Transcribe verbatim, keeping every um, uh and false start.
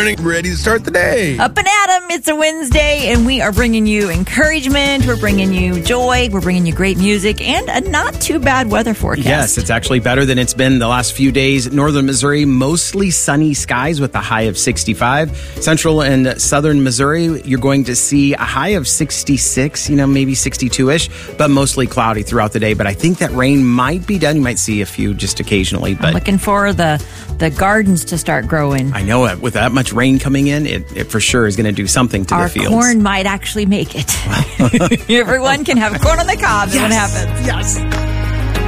morning, ready to start the day. Up and at 'em. It's a Wednesday, and we are bringing you encouragement. We're bringing you joy. We're bringing you great music and a not too bad weather forecast. Yes, it's actually better than it's been the last few days. Northern Missouri, mostly sunny skies with a high of sixty-five. Central and southern Missouri, you're going to see a high of sixty-six, you know, maybe sixty-two-ish, but mostly cloudy throughout the day. But I think that rain might be done. You might see a few just occasionally. But I'm looking for the, the gardens to start growing. I know it. With that much rain coming in, it, it for sure is going to do something to Our the fields. corn might actually make it. Everyone can have corn on the cob. Yes. When it happens. Yes.